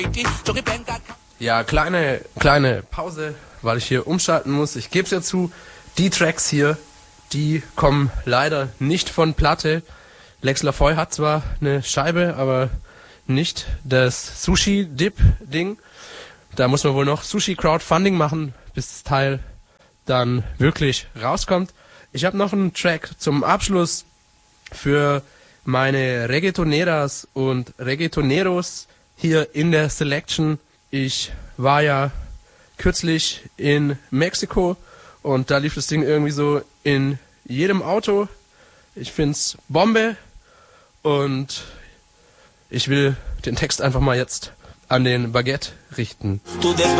Ja, kleine Pause, weil ich hier umschalten muss. Ich gebe es ja zu, die Tracks hier, die kommen leider nicht von Platte. Lex Lafoy hat zwar eine Scheibe, aber nicht das Sushi-Dip-Ding. Da muss man wohl noch Sushi-Crowdfunding machen, bis das Teil dann wirklich rauskommt. Ich habe noch einen Track zum Abschluss für meine Reggaetoneras und Reggaetoneros hier in der Selection. Ich war ja kürzlich in Mexiko und da lief das Ding irgendwie so in jedem Auto. Ich find's Bombe und ich will den Text einfach mal jetzt an den Baguette richten.